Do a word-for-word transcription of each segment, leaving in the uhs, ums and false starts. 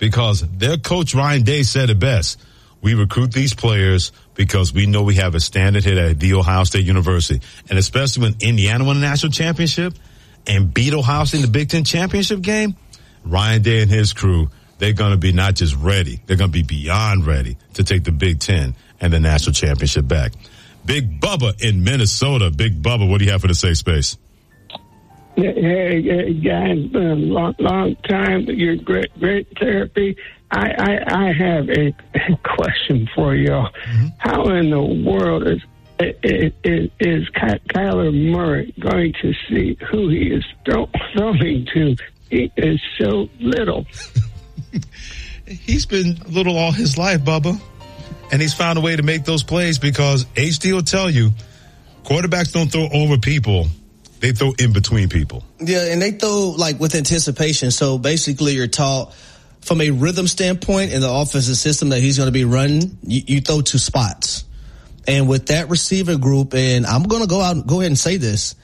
because their coach Ryan Day said it best. We recruit these players because we know we have a standard hit at The Ohio State University. And especially when Indiana won a national championship and beat Ohio State in the Big Ten championship game, Ryan Day and his crew, they're going to be not just ready, they're going to be beyond ready to take the Big Ten and the national championship back. Big Bubba in Minnesota. Big Bubba, what do you have for the safe space? Hey, hey guys, been a long, long time. You're great, great therapy. I, I, I have a question for y'all. Mm-hmm. How in the world is is, is, is Kyler Murray going to see who he is throw, throwing to? He is so little. He's been little all his life, Bubba. And he's found a way to make those plays because H D will tell you, quarterbacks don't throw over people. They throw in between people. Yeah, and they throw, like, with anticipation. So, basically, you're taught from a rhythm standpoint in the offensive system that he's going to be running, you, you throw two spots. And with that receiver group, and I'm going to go out and go ahead and say this,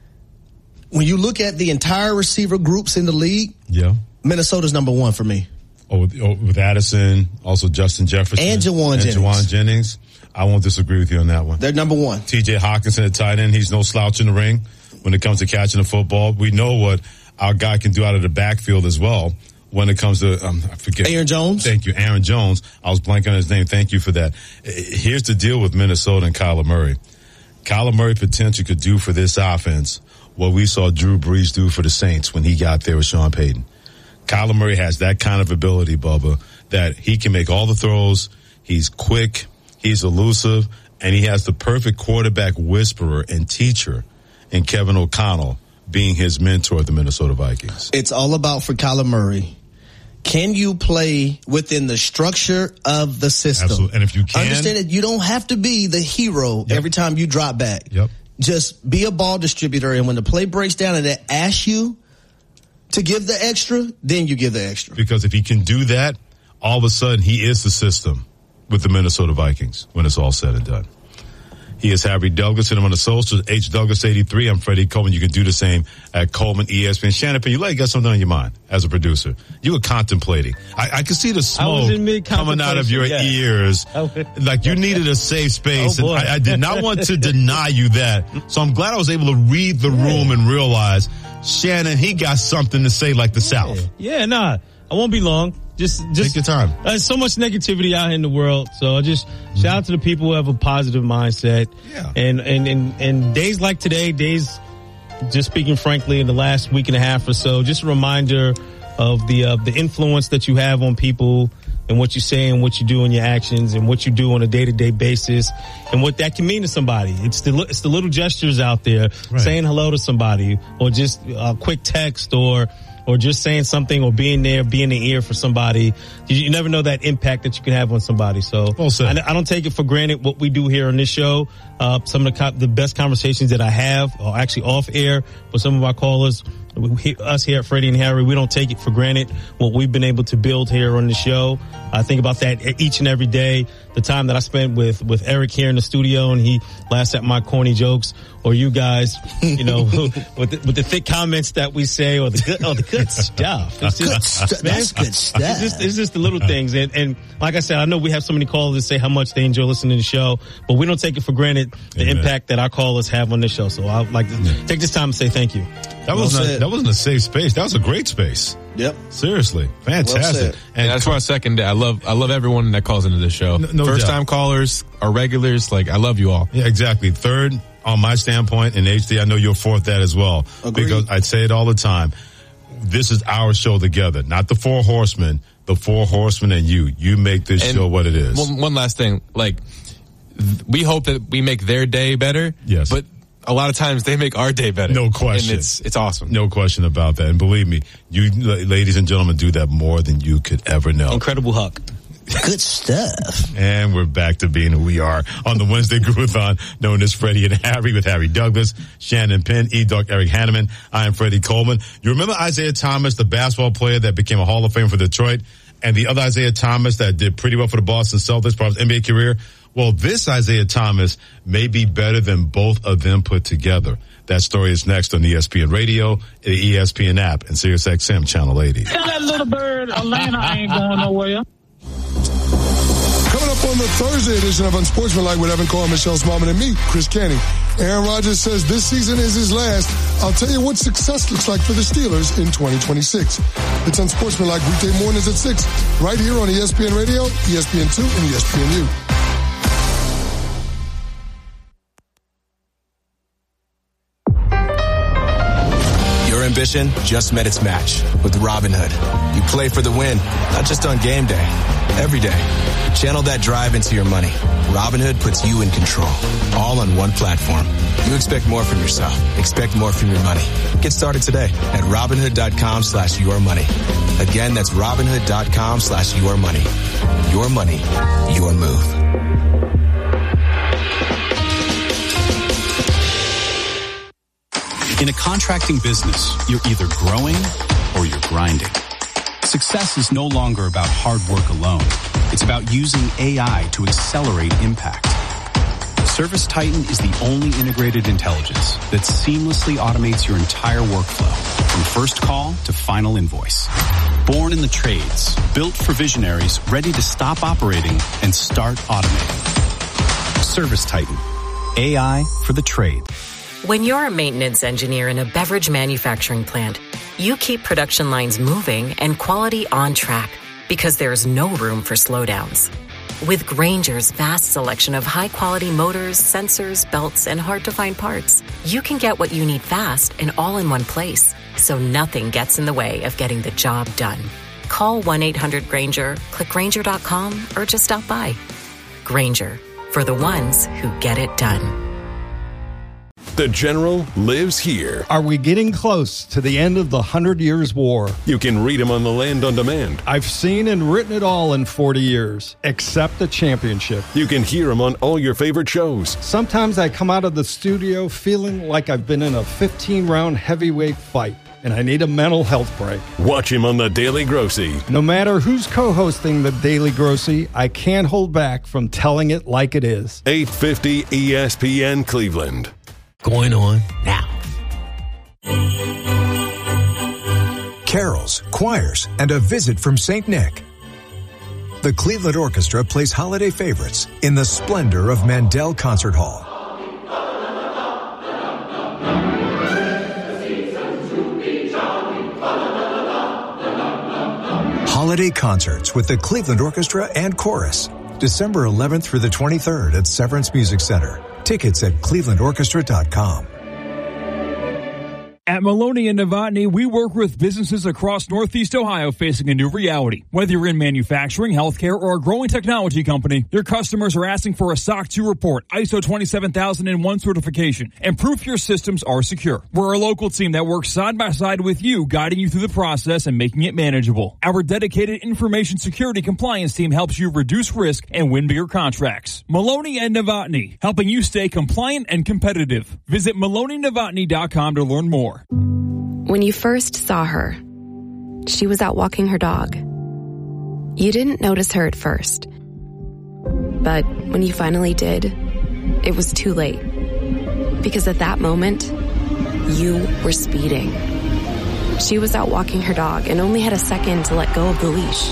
when you look at the entire receiver groups in the league, yeah, Minnesota's number one for me. Oh, with, oh, with Addison, also Justin Jefferson. And Jawan and Jennings. Jawan Jennings. I won't disagree with you on that one. They're number one. T J Hawkinson at tight end. He's no slouch in the ring when it comes to catching the football. We know what our guy can do out of the backfield as well when it comes to, um, I forget. Aaron Jones. Thank you, Aaron Jones. I was blanking on his name. Thank you for that. Here's the deal with Minnesota and Kyler Murray. Kyler Murray potentially could do for this offense what we saw Drew Brees do for the Saints when he got there with Sean Payton. Kyler Murray has that kind of ability, Bubba, that he can make all the throws. He's quick. He's elusive. And he has the perfect quarterback whisperer and teacher in Kevin O'Connell being his mentor at the Minnesota Vikings. It's all about, for Kyler Murray, can you play within the structure of the system? Absolutely. And if you can. Understand that you don't have to be the hero yep. every time you drop back. Yep. Just be a ball distributor. And when the play breaks down and they ask you to give the extra, then you give the extra. Because if he can do that, all of a sudden he is the system with the Minnesota Vikings when it's all said and done. He is Harry Douglas, and I'm on the socials, H Douglas eighty-three. I'm Freddie Coleman. You can do the same at Coleman E S P N. Shannon, you like got something on your mind as a producer. You were contemplating. I, I could see the smoke coming out of your yeah. ears. Like you needed a safe space. Oh, and I, I did not want to deny you that. So I'm glad I was able to read the room and realize, Shannon, he got something to say like the yeah. South. Yeah, nah. I won't be long. Just, just take your time. There's so much negativity out here in the world. So I just mm-hmm. shout out to the people who have a positive mindset. Yeah. And, and, and, and days like today, days, just speaking frankly, in the last week and a half or so, just a reminder of the, uh, the influence that you have on people and what you say and what you do in your actions and what you do on a day-to-day basis and what that can mean to somebody. It's the, it's the little gestures out there, right. saying hello to somebody or just a quick text or, or just saying something or being there, being the ear for somebody. You, you never know that impact that you can have on somebody. So well said. I, I don't take it for granted what we do here on this show. Uh, some of the, co- the best conversations that I have are actually off air with some of our callers. We, us here at Freddie and Harry, we don't take it for granted what we've been able to build here on the show. I think about that each and every day. The time that I spent with, with Eric here in the studio and he laughs at my corny jokes, or you guys, you know, with the, with the thick comments that we say, or the good, oh, the good stuff. It's just, good stu- man, that's good stuff. It's just, it's just the little things. And, and like I said, I know we have so many callers that say how much they enjoy listening to the show, but we don't take it for granted the Amen. impact that our callers have on this show. So I'd like to yeah. take this time to say thank you. That well wasn't said. a, that wasn't a safe space. That was a great space. Yep. Seriously. Fantastic. Well and that's why I second that. I love I love everyone that calls into this show. No, no First doubt. time callers or regulars, like I love you all. Yeah, exactly. Third on my standpoint, and H D, I know you'll fourth that as well. Agreed. Because I say it all the time. This is our show together, not the four horsemen, the four horsemen and you. You make this and show what it is. One, one last thing, like th- we hope that we make their day better. Yes. But a lot of times they make our day better. No question. And it's it's awesome. No question about that. And believe me, you ladies and gentlemen do that more than you could ever know. Incredible Huck. Good stuff. And we're back to being who we are on the Wednesday Groovathon, known as Freddie and Harry, with Harry Douglas, Shannon Penn, E-Dog, Eric Hanneman. I am Freddie Coleman. You remember Isaiah Thomas, the basketball player that became a Hall of Fame for Detroit, and the other Isaiah Thomas that did pretty well for the Boston Celtics, part of his N B A career? Well, this Isaiah Thomas may be better than both of them put together. That story is next on E S P N Radio, the E S P N app, and Sirius X M Channel eighty. Tell that little bird Atlanta ain't going nowhere. Coming up on the Thursday edition of Unsportsmanlike with Evan Carr, Michelle Smallman, and me, Chris Canty. Aaron Rodgers says this season is his last. I'll tell you what success looks like for the Steelers in twenty twenty-six. It's Unsportsmanlike weekday mornings at six, right here on E S P N Radio, E S P N two, and E S P N U. Ambition just met its match with Robinhood. You play for the win, not just on game day, every day. Channel that drive into your money. Robinhood puts you in control, all on one platform. You expect more from yourself. Expect more from your money. Get started today at Robinhood.com slash your money. Again, that's Robinhood.com slash your money. Your money, your move. In a contracting business, you're either growing or you're grinding. Success is no longer about hard work alone. It's about using A I to accelerate impact. ServiceTitan is the only integrated intelligence that seamlessly automates your entire workflow, from first call to final invoice. Born in the trades, built for visionaries ready to stop operating and start automating. ServiceTitan, A I for the trade. When you're a maintenance engineer in a beverage manufacturing plant, you keep production lines moving and quality on track because there's no room for slowdowns. With Grainger's vast selection of high-quality motors, sensors, belts, and hard-to-find parts, you can get what you need fast and all in one place, so nothing gets in the way of getting the job done. Call one eight hundred Grainger, click Grainger dot com, or just stop by. Grainger, for the ones who get it done. The General lives here. Are we getting close to the end of the Hundred Years' War? You can read him on the Land on Demand. I've seen and written it all in forty years, except the championship. You can hear him on all your favorite shows. Sometimes I come out of the studio feeling like I've been in a fifteen-round heavyweight fight, and I need a mental health break. Watch him on The Daily Grossy. No matter who's co-hosting The Daily Grossy, I can't hold back from telling it like it is. eight fifty E S P N Cleveland. Going on now. Carols, choirs, and a visit from Saint Nick. The Cleveland Orchestra plays holiday favorites in the splendor of Mandel Concert Hall. Holiday concerts with the Cleveland Orchestra and Chorus. December eleventh through the twenty-third at Severance Music Center. Tickets at cleveland orchestra dot com. At Maloney and Novotny, we work with businesses across Northeast Ohio facing a new reality. Whether you're in manufacturing, healthcare, or a growing technology company, your customers are asking for a S O C two report, I S O twenty-seven thousand one certification, and proof your systems are secure. We're a local team that works side by side with you, guiding you through the process and making it manageable. Our dedicated information security compliance team helps you reduce risk and win bigger contracts. Maloney and Novotny, helping you stay compliant and competitive. Visit Maloney Novotny dot com to learn more. When you first saw her, she was out walking her dog. You didn't notice her at first. But when you finally did, it was too late. Because at that moment, you were speeding. She was out walking her dog and only had a second to let go of the leash.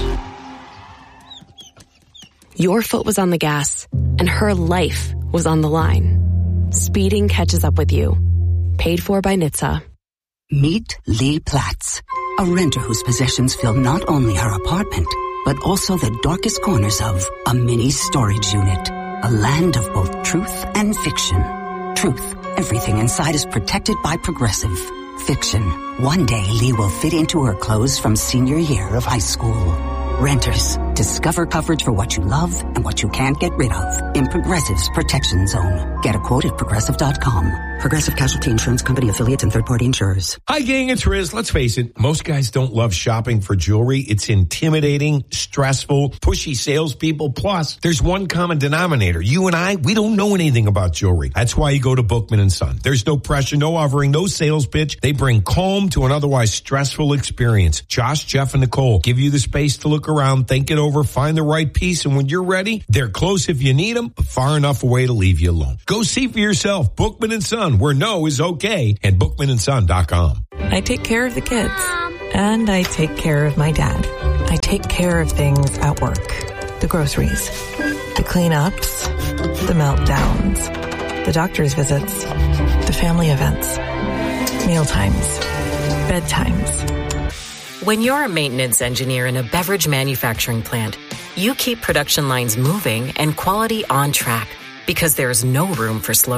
Your foot was on the gas, and her life was on the line. Speeding catches up with you. Paid for by N H T S A. Meet Lee Platts, a renter whose possessions fill not only her apartment, but also the darkest corners of a mini storage unit. A land of both truth and fiction. Truth, everything inside is protected by Progressive. Fiction, one day Lee will fit into her clothes from senior year of high school. Renters, discover coverage for what you love and what you can't get rid of in Progressive's Protection Zone. Get a quote at progressive dot com. Progressive Casualty Insurance Company affiliates and third-party insurers. Hi, gang, it's Riz. Let's face it, most guys don't love shopping for jewelry. It's intimidating, stressful, pushy salespeople. Plus, there's one common denominator. You and I, we don't know anything about jewelry. That's why you go to Bookman and Son. There's no pressure, no hovering, no sales pitch. They bring calm to an otherwise stressful experience. Josh, Jeff, and Nicole give you the space to look around, think it over. over, find the right piece, and when you're ready, they're close if you need them, but far enough away to leave you alone. Go see for yourself. Bookman and Son, where no is okay, and bookman and son dot com. I take care of the kids, and I take care of my dad. I take care of things at work. The groceries, the cleanups, the meltdowns, the doctor's visits, the family events, meal times, bedtimes. When you're a maintenance engineer in a beverage manufacturing plant, you keep production lines moving and quality on track because there's no room for slow